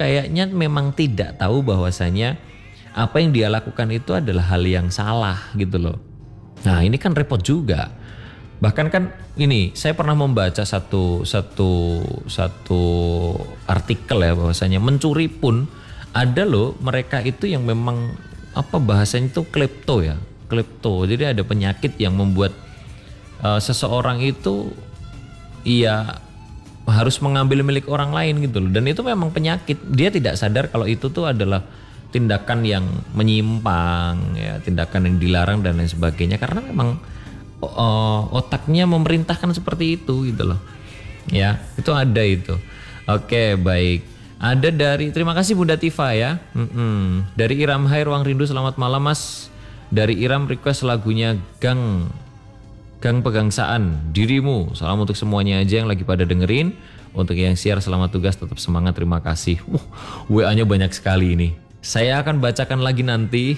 kayaknya memang tidak tahu bahwasanya apa yang dia lakukan itu adalah hal yang salah gitu loh. Nah ini kan repot juga. Bahkan kan ini saya pernah membaca satu artikel ya bahwasanya mencuri pun ada loh mereka itu yang memang apa bahasanya itu klepto ya. Klepto. Jadi ada penyakit yang membuat seseorang itu ia harus mengambil milik orang lain gitu loh. Dan itu memang penyakit. Dia tidak sadar kalau itu tuh adalah tindakan yang menyimpang ya, tindakan yang dilarang dan lain sebagainya karena memang otaknya memerintahkan seperti itu gitu loh. Ya, itu ada itu. Oke, baik. Ada dari terima kasih Bunda Tifa ya. Dari Iram Hai Ruang Rindu selamat malam Mas. Dari Iram request lagunya Gang Pegangsaan Dirimu. Salam untuk semuanya aja yang lagi pada dengerin. Untuk yang share selamat tugas tetap semangat terima kasih. WA-nya banyak sekali ini. Saya akan bacakan lagi nanti.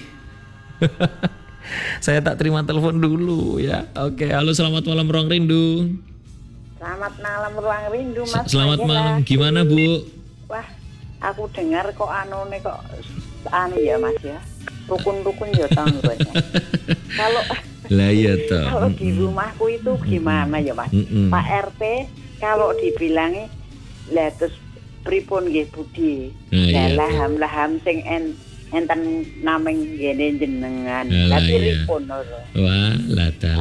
Saya tak terima telepon dulu ya. Oke, halo selamat malam Ruang Rindu. Selamat malam Ruang Rindu Mas. Selamat malam. Gimana Bu? Wah, aku dengar kok ya Mas ya. Rukun-rukun ya tangganya. Kalau lah ya toh. Kalau di rumahku itu gimana ya Mas? Pak RT kalau dibilangi lah terus pripun nggih Budi. Laham sing enten nameng ngene jenengan. Tapi pripun lho. Wah, lah ta.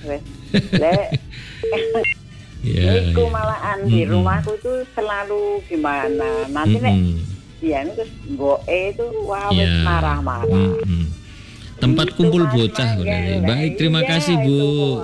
Iku malahan di rumahku itu selalu gimana. Nanti nek dia itu mboke itu wis marah-marah. Tempat kumpul bocah. Baik, terima kasih Bu.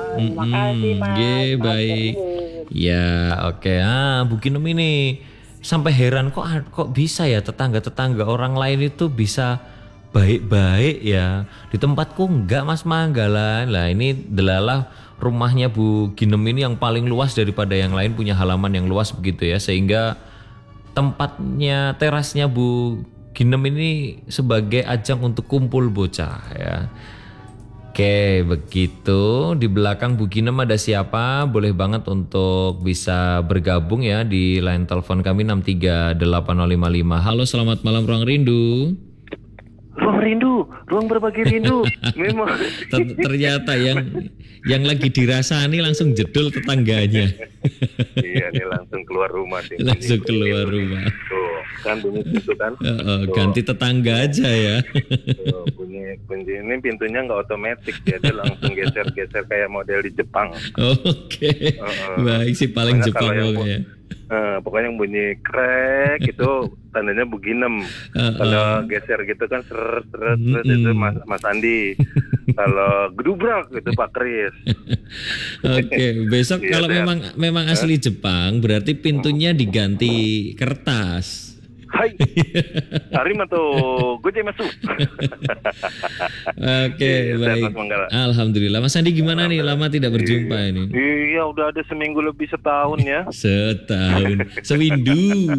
Baik. Ya, oke. Bu Kinem ini sampai heran kok bisa ya tetangga-tetangga orang lain itu bisa baik-baik ya. Di tempatku enggak Mas Manggalan. Lah ini delalah rumahnya Bu Ginem ini yang paling luas daripada yang lain, punya halaman yang luas begitu ya, sehingga tempatnya terasnya Bu Ginem ini sebagai ajang untuk kumpul bocah ya. Oke, begitu. Di belakang Bu Ginem ada siapa? Boleh banget untuk bisa bergabung ya di line telepon kami 6380555. Halo, selamat malam Ruang Rindu. Ruang rindu, ruang berbagi rindu. Memang. Ternyata yang lagi dirasani langsung jedul tetangganya. Iya, ini langsung keluar rumah sih. Langsung keluar rumah. Tuh, kan bunyi pintu kan. Ganti tetangga aja ya. Tuh, bunyi kunci ini pintunya nggak otomatis, jadi langsung geser-geser kayak model di Jepang. Oke. Baik sih, paling Jepang pokoknya. Pokoknya yang bunyi krek itu tandanya Bu Ginem. Kalau geser gitu kan seret itu Mas Andi. Kalau gedubrak itu Pak Kris. Oke, besok kalau memang asli Jepang berarti pintunya diganti kertas. Hai, Arimato gozaimasu. Oke, baik. Alhamdulillah. Mas Andi gimana nih? Lama tidak berjumpa ini. Iya, udah ada seminggu lebih setahun ya. Setahun, sewindu.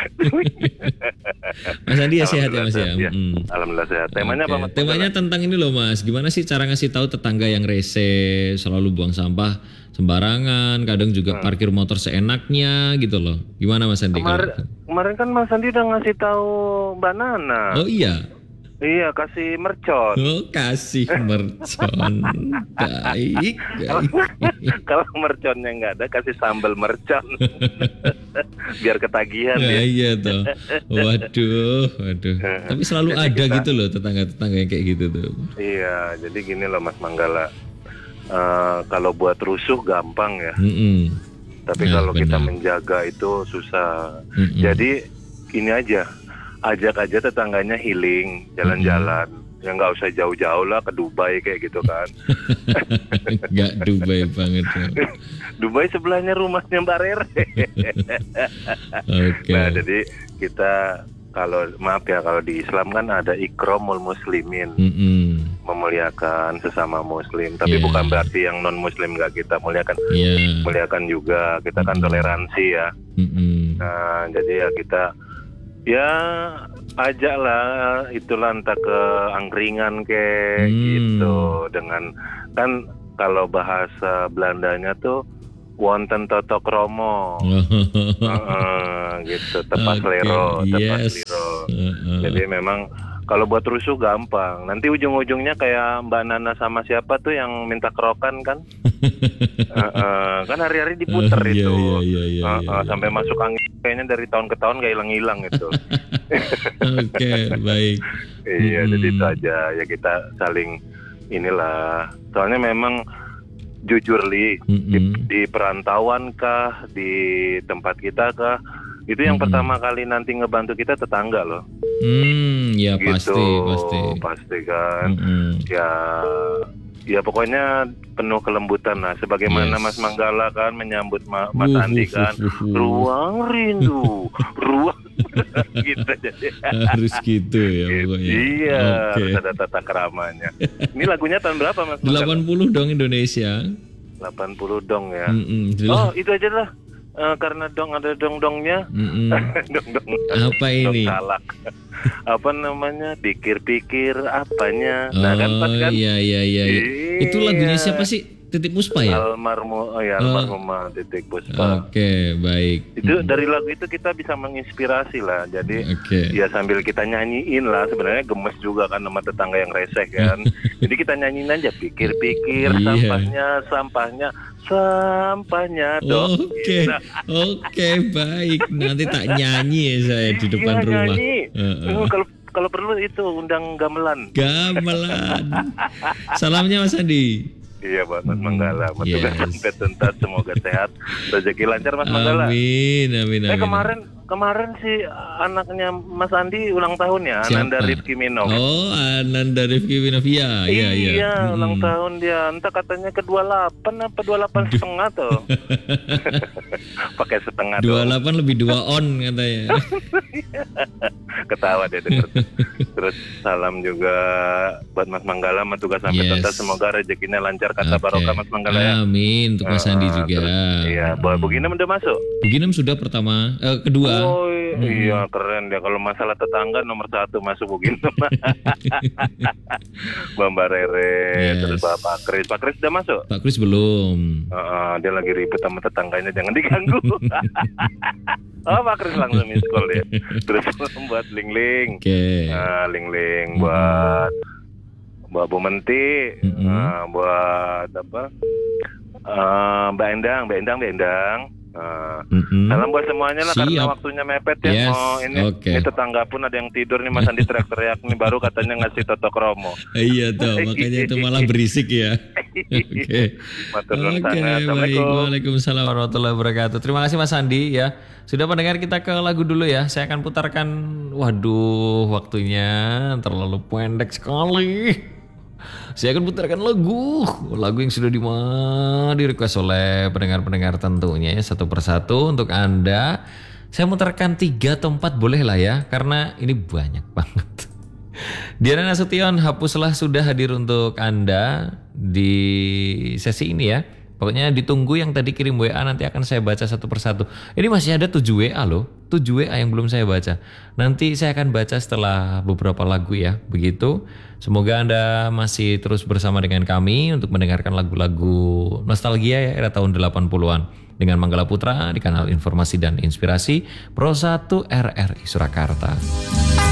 Mas Andi ya sehat ya Mas ya? Alhamdulillah sehat. Temanya apa Mas? Temanya tentang ini loh Mas. Gimana sih cara ngasih tahu tetangga yang rese, selalu buang sampah sembarangan, kadang juga parkir motor seenaknya gitu loh. Gimana Mas Andi? Kemarin kan Mas Andi udah ngasih tahu Mbak Nana. Oh iya. Iya, kasih mercon. Oh, kasih mercon. Baik. Kalau merconnya nggak ada, kasih sambal mercon. Biar ketagihan ya. Iya toh. Waduh. Tapi selalu ada gitu loh tetangga-tetangga yang kayak gitu tuh. Iya, jadi gini loh Mas Manggala. Kalau buat rusuh gampang ya. Tapi kalau kita menjaga itu susah. Jadi gini aja. Ajak aja tetangganya healing, jalan-jalan. Ya nggak usah jauh-jauh lah ke Dubai kayak gitu kan. Nggak Dubai banget ya. Dubai sebelahnya rumahnya Mbak Rere. Nah jadi kita kalau di Islam kan ada ikramul muslimin, memuliakan sesama muslim. Tapi bukan berarti yang non muslim nggak kita muliakan. Muliakan juga, kita kan toleransi ya. Nah jadi ya kita ajaklah itulah entah ke angkringan kayak gitu, dengan kan kalau bahasa Belandanya tuh wonten Toto Kromo. Gitu, tepas lero. Jadi memang kalau buat rusuh gampang. Nanti ujung-ujungnya kayak Mbak Nana sama siapa tuh yang minta kerokan kan? Kan hari-hari diputer itu. Iya. Sampai masuk angin kayaknya dari tahun ke tahun gak hilang-hilang itu. Oke, baik. Iya, jadi itu aja. Ya kita saling inilah. Soalnya memang jujur Li, di perantauan kah, di tempat kita kah, itu yang pertama kali nanti ngebantu kita tetangga loh. Ya gitu, pasti kan. Ya pokoknya penuh kelembutan lah. Sebagaimana Mas Manggala kan menyambut Mas Andi kan, ruang rindu, ruang gitu jadi. Harus gitu ya pokoknya. Iya, harus ada tata keramanya. Ini lagunya tahun berapa Mas Manggala? 80 dong Indonesia. 80 dong ya. Oh, itu aja lah. Karena dong ada dong-dongnya. Dong-dong. Apa ini? Dong kalak. Apa namanya? Pikir-pikir apanya. Nah kan pas kan? Iya. Itu lagunya siapa sih? Titiek Puspa ya? Almarhumah Titiek Puspa. Oke, baik. Itu dari lagu itu kita bisa menginspirasi lah. Jadi ya sambil kita nyanyiin lah. Sebenarnya gemes juga kan sama tetangga yang reseh kan. Jadi kita nyanyiin aja. Pikir-pikir sampahnya dong. Oke, baik. Nanti tak nyanyi ya saya di depan rumah. Kalau perlu itu undang gamelan. Salamnya Mas Andi. Iya buat Mas Manggala, tugas sampai tuntas, semoga sehat, rezeki lancar Mas Manggala. Amin. Kemarin si anaknya Mas Andi ulang tahun ya. Siapa? Ananda Rifki Minov. Oh, Ananda Rifki Minov, iya. Iya, ulang tahun dia. Entah katanya ke 28 apa 28 setengah tuh. Pakai setengah 28 lebih 2 on katanya. Ketawa deh denger. Terus salam juga buat Mas Manggala, tugas sampai tuntas, semoga rezekinya lancar, kata barokah Mas Manggala ya. Amin, untuk Mas Andi juga. Terus, iya, Bu Ginem udah masuk? Bu Ginem sudah kedua. Oh iya, keren dia. Kalau masalah tetangga nomor 1 masuk Bu Ginem. Mbak Rere, terus Pak Kris. Pak Kris udah masuk? Pak Kris belum. Dia lagi ribut sama tetangganya, jangan diganggu. Pak Kris langsung miss call ya. Terus buat Ling-Ling. Ling-Ling buat Bu Menti, buat apa? Mbak Endang. Salam buat semuanya lah. Karena waktunya mepet ya. Ini tetangga pun ada yang tidur nih, Mas Andi teriak-teriak nih, baru katanya ngasih Toto Kromo. Iya tuh, makanya itu malah berisik ya. Oke, baik. Waalaikumsalam warahmatullahi wabarakatuh. Terima kasih Mas Andi ya. Sudah pendengar, kita ke lagu dulu ya. Saya akan putarkan. Waduh, waktunya terlalu pendek sekali. Saya akan putarkan lagu yang sudah di request oleh pendengar-pendengar tentunya ya, satu persatu untuk Anda. Saya mutarkan 3 atau 4 boleh lah ya, karena ini banyak banget. Diana Nasution, Hapuslah sudah hadir untuk Anda di sesi ini ya. Pokoknya ditunggu yang tadi kirim WA, nanti akan saya baca satu persatu. Ini masih ada 7 WA loh, 7 WA yang belum saya baca. Nanti saya akan baca setelah beberapa lagu ya, begitu. Semoga Anda masih terus bersama dengan kami untuk mendengarkan lagu-lagu nostalgia ya, era tahun 80-an. Dengan Manggala Putra di kanal Informasi dan Inspirasi Pro 1 RRI Surakarta.